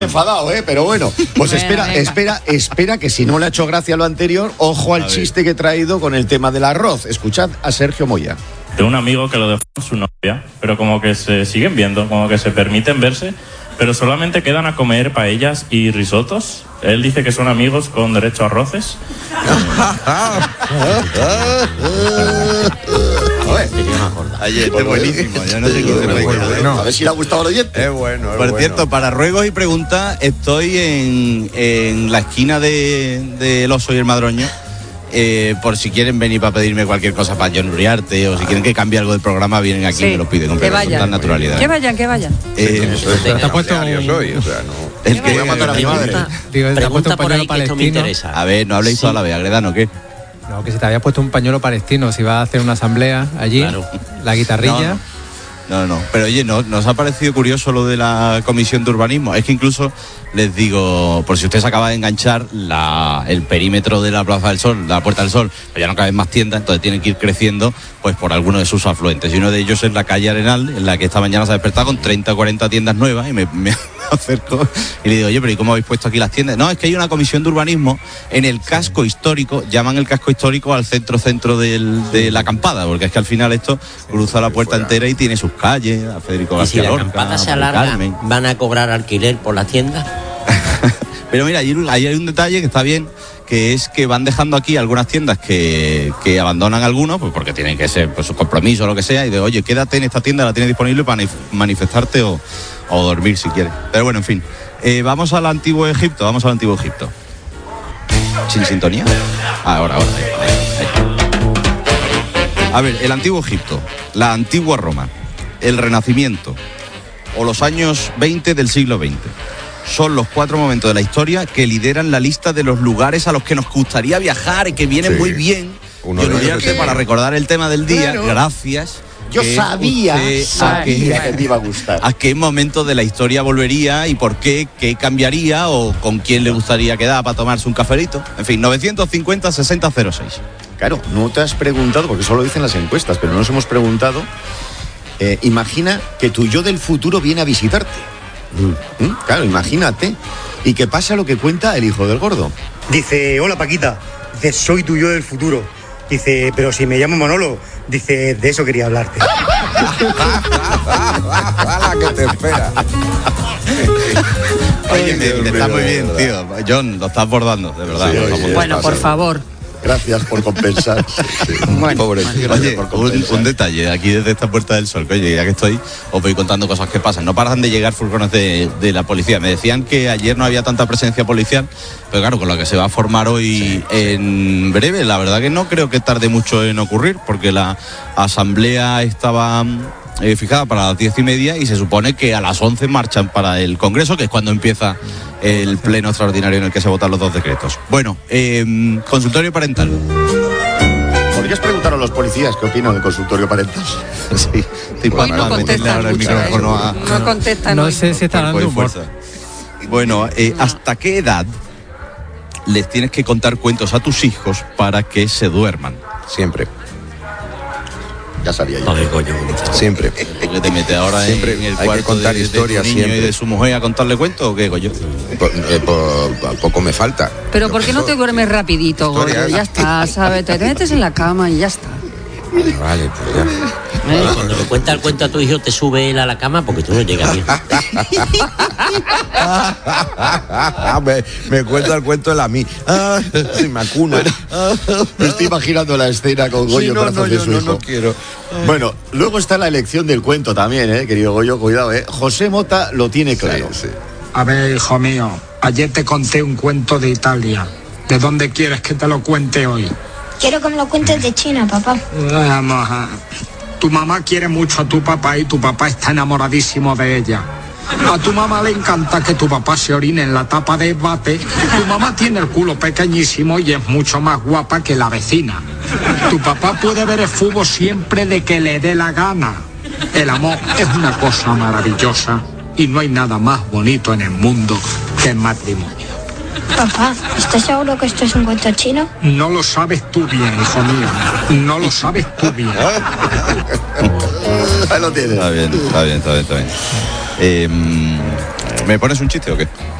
enfadado, pero bueno, pues espera que si no le ha hecho gracia lo anterior, ojo al chiste que he traído con el tema del arroz. Escuchad a Sergio Moya. Tengo un amigo que lo dejó con su novia, pero como que se siguen viendo, como que se permiten verse, pero solamente quedan a comer paellas y risotos. Él dice que son amigos con derecho a roces. Ayer, este es buenísimo. Yo no sé qué bueno. A ver si le ha gustado al oyente. Es bueno. Por cierto, para ruegos y preguntas, estoy en la esquina del Oso y el Madroño. Por si quieren venir para pedirme cualquier cosa para John Uriarte o si quieren que cambie algo del programa, vienen aquí y me lo piden con total naturalidad. Que vayan. Te ha puesto soy, o sea, no. El que voy a matar a mi madre. Pregunta por ahí que esto me interesa. A ver, no habléis toda la vez, Agredano, ¿qué? No, que si te había puesto un pañuelo palestino, si vas a hacer una asamblea allí, claro. La guitarrilla. No. Pero oye, ¿nos ha parecido curioso lo de la Comisión de Urbanismo? Es que incluso les digo, por si usted se acaba de enganchar, el perímetro de la Plaza del Sol, la Puerta del Sol, pues ya no caben más tiendas, entonces tienen que ir creciendo pues por alguno de sus afluentes. Y uno de ellos es la calle Arenal, en la que esta mañana se ha despertado con 30 o 40 tiendas nuevas, y me acerco y le digo, oye, pero ¿y cómo habéis puesto aquí las tiendas? No, es que hay una comisión de urbanismo en el casco histórico, llaman el casco histórico al centro de la acampada, porque es que al final esto cruza la puerta entera y tiene sus calles, a Federico García Lorca. Si la acampada se alarga, ¿van a cobrar alquiler por la tienda? Pero mira, ahí hay un detalle que está bien, que es que van dejando aquí algunas tiendas que abandonan algunos, pues porque tienen que ser pues, su compromiso o lo que sea, y de oye, quédate en esta tienda, la tienes disponible para manifestarte o dormir si quieres. Pero bueno, en fin, vamos al Antiguo Egipto. ¿Sin sintonía? Ahora. Ahí. A ver, el Antiguo Egipto, la antigua Roma, el Renacimiento o los años 20 del siglo XX. Son los 4 momentos de la historia que lideran la lista de los lugares a los que nos gustaría viajar y que vienen muy bien. Para recordar el tema del día, gracias. Yo sabía que te iba a gustar. ¿A qué momento de la historia volvería y por qué cambiaría o con quién le gustaría quedar para tomarse un cafelito? En fin, 950-6006. Claro, no te has preguntado, porque solo dicen las encuestas, pero no nos hemos preguntado. Imagina que tu yo del futuro viene a visitarte. Claro, imagínate. Y que pasa lo que cuenta el hijo del gordo. Dice, hola Paquita. Dice, soy tu yo del futuro. Dice, pero si me llamo Manolo. Dice, de eso quería hablarte. La que te espera. Oye, está muy bien, tío. John, lo estás bordando, de verdad. Sí, bueno, por favor. Gracias por compensar. Sí. Bueno, pobre tío, oye, un detalle aquí desde esta Puerta del Sol, que oye, ya que estoy, os voy contando cosas que pasan. No paran de llegar furgones de la policía. Me decían que ayer no había tanta presencia policial, pero claro, con lo que se va a formar hoy en breve, la verdad que no creo que tarde mucho en ocurrir, porque la asamblea estaba fijada para las 10:30 y se supone que a las 11 marchan para el Congreso, que es cuando empieza el pleno extraordinario en el que se votan los 2 decretos. Bueno, consultorio parental. ¿Podrías preguntar a los policías qué opinan del consultorio parental? Sí, no contestan mucho, no contestan. No sé si está dando humor. Bueno, ¿hasta qué edad les tienes que contar cuentos a tus hijos para que se duerman? Siempre. Ya sabía yo. Joder, coño. Siempre. ¿Que te metes ahora siempre en el hay cuarto que contar de historias tu niño siempre. Y de su mujer a contarle cuentos o qué, coño? Poco me falta. Pero ¿por qué no te duermes rapidito, Goyo? Ya está, ¿sabes? Te metes en la cama y ya está. Vale, pues ya. Cuando le cuenta el cuento a tu hijo, te sube él a la cama porque tú no llegas bien. me cuenta el cuento de la mí. Sí, me acuna. Me estoy imaginando la escena con Goyo en brazos de su hijo. No quiero. Bueno, luego está la elección del cuento también, querido Goyo, cuidado, José Mota lo tiene claro. Sí. A ver, hijo mío, ayer te conté un cuento de Italia. ¿De dónde quieres que te lo cuente hoy? Quiero que me lo cuentes de China, papá. Vamos a... Tu mamá quiere mucho a tu papá y tu papá está enamoradísimo de ella. A tu mamá le encanta que tu papá se orine en la tapa de bate. Tu mamá tiene el culo pequeñísimo y es mucho más guapa que la vecina. Tu papá puede ver el fútbol siempre de que le dé la gana. El amor es una cosa maravillosa y no hay nada más bonito en el mundo que el matrimonio. Papá, ¿estás seguro que esto es un cuento chino? No lo sabes tú bien, hijo mío. No lo sabes tú bien. Ahí lo tienes. Está bien. ¿Me pones un chiste o qué?